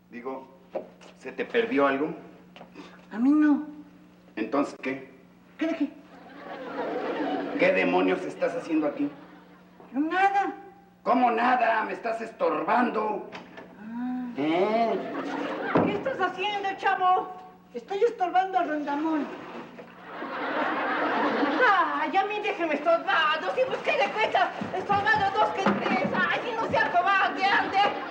Digo, ¿se te perdió algo? A mí no. ¿Entonces qué? ¿Qué de qué? ¿Qué demonios estás haciendo aquí? Yo nada. ¿Cómo nada? Me estás estorbando. Ah. ¿Eh? ¿Qué estás haciendo, chavo? Estoy estorbando a Rondamón. Ay, a mí déjeme estorbando. Si busqué de cuesta, estorbando 2 que 3. Ay, si no sea cobarde, ande.